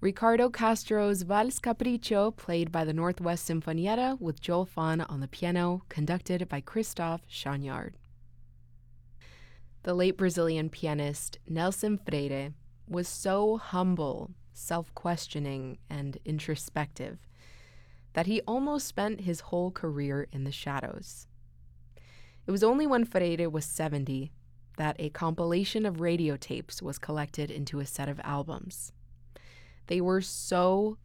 Ricardo Castro's Vals Capriccio, played by the Northwest Sinfonietta with Joel Fahn on the piano, conducted by Christophe Chagnard. The late Brazilian pianist Nelson Freire was so humble, self-questioning, and introspective that he almost spent his whole career in the shadows. It was only when Freire was 70 that a compilation of radio tapes was collected into a set of albums. They were so